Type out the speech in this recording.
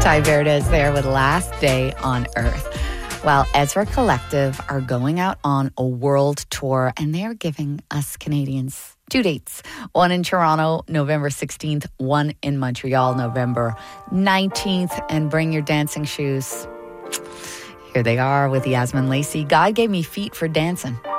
Ty Verdes there with Last Day on Earth. Well, Ezra Collective are going out on a world tour and they're giving us Canadians 2 dates. One in Toronto, November 16th, one in Montreal, November 19th. And bring your dancing shoes. Here they are with Yasmin Lacey. God gave me feet for dancing.